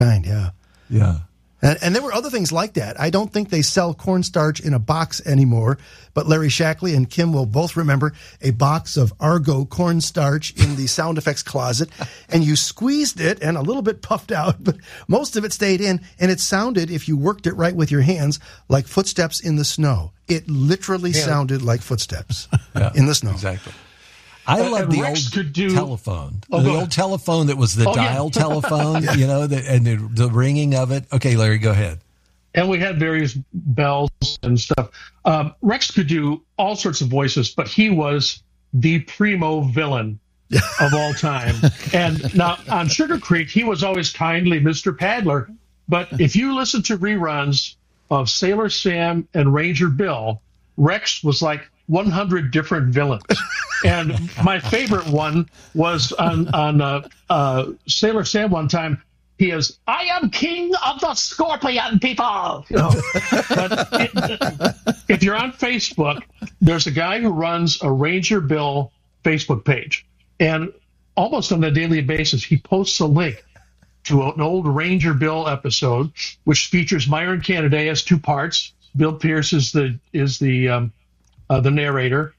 Yeah. Yeah. And there were other things like that. I don't think they sell cornstarch in a box anymore, but Larry Shackley and Kim will both remember a box of Argo cornstarch in the sound effects closet, and you squeezed it and a little bit puffed out, but most of it stayed in, and it sounded, if you worked it right with your hands, like footsteps in the snow. It literally sounded like footsteps in the snow. Exactly. I love the old telephone. The old telephone that was the dial telephone, you know, and the ringing of it. Okay, Larry, go ahead. And we had various bells and stuff. Rex could do all sorts of voices, but he was the primo villain of all time. And now on Sugar Creek, he was always kindly Mr. Paddler. But if you listen to reruns of Sailor Sam and Ranger Bill, Rex was like 100 different villains. And my favorite one was on Sailor Sam one time. He is, I am king of the scorpion people. You know? But if you're on Facebook, there's a guy who runs a Ranger Bill Facebook page. And almost on a daily basis, he posts a link to an old Ranger Bill episode, which features Myron Canaday as two parts. Bill Pierce is the narrator.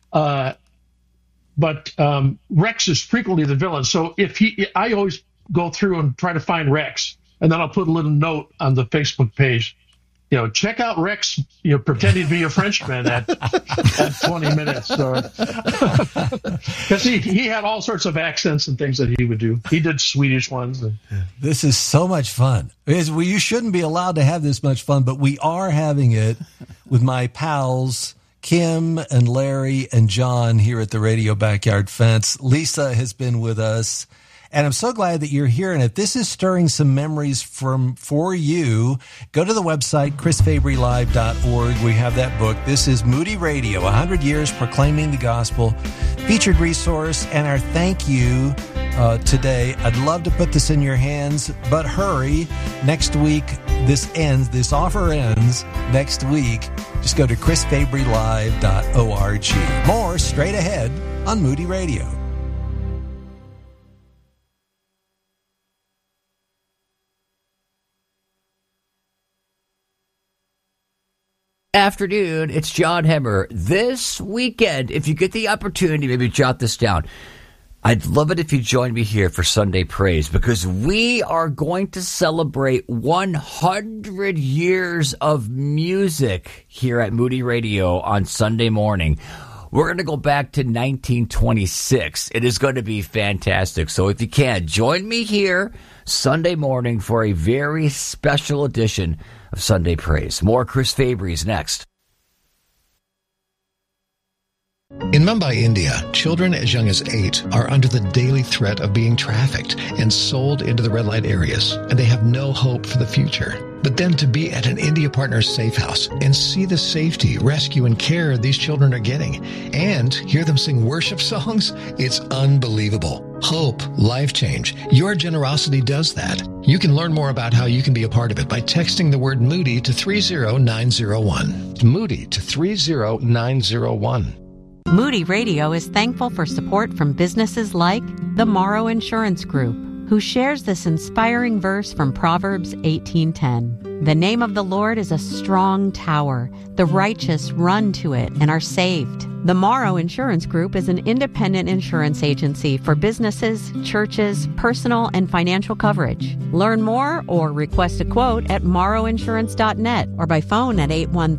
But Rex is frequently the villain. So I always go through and try to find Rex, and then I'll put a little note on the Facebook page. You know, check out Rex, you know, pretending to be a Frenchman at 20 minutes. Because he had all sorts of accents and things that he would do. He did Swedish ones. This is so much fun. You shouldn't be allowed to have this much fun, but we are having it with my pals, Kim and Larry and John here at the Radio Backyard Fence. Lisa has been with us, and I'm so glad that you're here. And if this is stirring some memories for you, go to the website, chrisfabrylive.org. We have that book. This is Moody Radio, 100 Years Proclaiming the Gospel, featured resource, and our thank you today. I'd love to put this in your hands, but hurry. Next week, this offer ends next week. Just go to chrisfabrylive.org. More straight ahead on Moody Radio. Afternoon, it's John Hemmer. This weekend, if you get the opportunity, maybe jot this down. I'd love it if you join me here for Sunday Praise, because we are going to celebrate 100 years of music here at Moody Radio on Sunday morning. We're going to go back to 1926. It is going to be fantastic. So if you can, join me here Sunday morning for a very special edition of Sunday Praise. More Chris Fabry's next. In Mumbai, India, children as young as 8 are under the daily threat of being trafficked and sold into the red light areas, and they have no hope for the future. But then to be at an India Partners safe house and see the safety, rescue, and care these children are getting, and hear them sing worship songs, it's unbelievable. Hope, life change. Your generosity does that. You can learn more about how you can be a part of it by texting the word Moody to 30901. Moody to 30901. Moody Radio is thankful for support from businesses like the Morrow Insurance Group, who shares this inspiring verse from Proverbs 18:10. The name of the Lord is a strong tower. The righteous run to it and are saved. The Morrow Insurance Group is an independent insurance agency for businesses, churches, personal and financial coverage. Learn more or request a quote at morrowinsurance.net or by phone at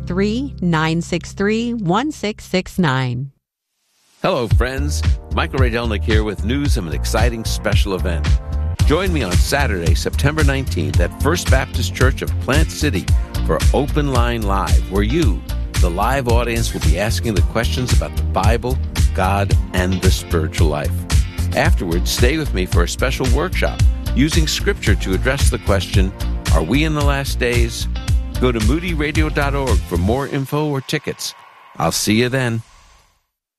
813-963-1669. Hello, friends. Michael Radelnick here with news of an exciting special event. Join me on Saturday, September 19th at First Baptist Church of Plant City for Open Line Live, where you, the live audience, will be asking the questions about the Bible, God, and the spiritual life. Afterwards, stay with me for a special workshop using Scripture to address the question, are we in the last days? Go to moodyradio.org for more info or tickets. I'll see you then.